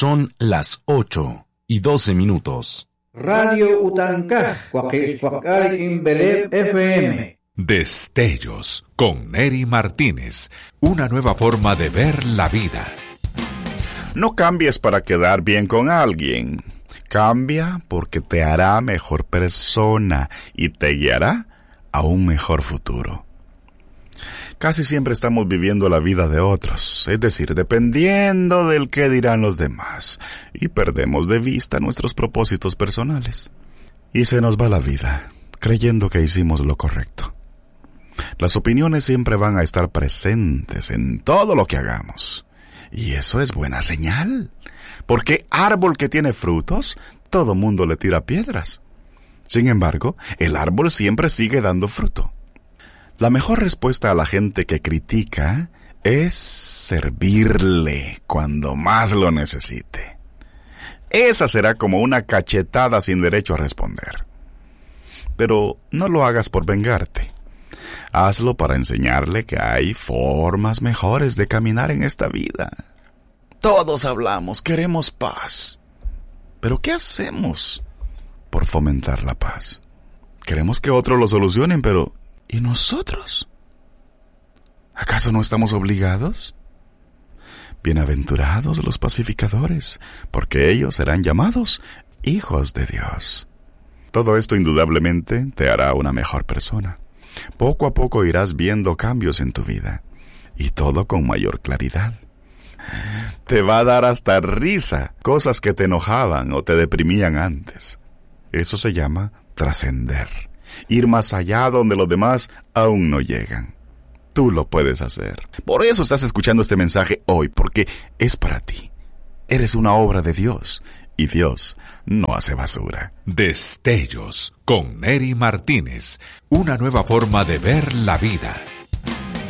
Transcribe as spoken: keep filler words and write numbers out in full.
Son las ocho y doce minutos. Radio Utancaj, Coaquishcuacal Imbelé F M. Destellos con Neri Martínez. Una nueva forma de ver la vida. No cambies para quedar bien con alguien. Cambia porque te hará mejor persona y te guiará a un mejor futuro. Casi siempre estamos viviendo la vida de otros, es decir, dependiendo del qué dirán los demás, y perdemos de vista nuestros propósitos personales. Y se nos va la vida, creyendo que hicimos lo correcto. Las opiniones siempre van a estar presentes en todo lo que hagamos, y eso es buena señal, porque árbol que tiene frutos, todo mundo le tira piedras. Sin embargo, el árbol siempre sigue dando fruto. La mejor respuesta a la gente que critica es servirle cuando más lo necesite. Esa será como una cachetada sin derecho a responder. Pero no lo hagas por vengarte. Hazlo para enseñarle que hay formas mejores de caminar en esta vida. Todos hablamos, queremos paz. ¿Pero qué hacemos por fomentar la paz? Queremos que otros lo solucionen, pero ¿y nosotros? ¿Acaso no estamos obligados? Bienaventurados los pacificadores, porque ellos serán llamados hijos de Dios. Todo esto indudablemente te hará una mejor persona. Poco a poco irás viendo cambios en tu vida, y todo con mayor claridad. Te va a dar hasta risa cosas que te enojaban o te deprimían antes. Eso se llama trascender. Ir más allá donde los demás aún no llegan. Tú lo puedes hacer. Por eso estás escuchando este mensaje hoy, porque es para ti. Eres una obra de Dios, y Dios no hace basura. Destellos con Neri Martínez. Una nueva forma de ver la vida.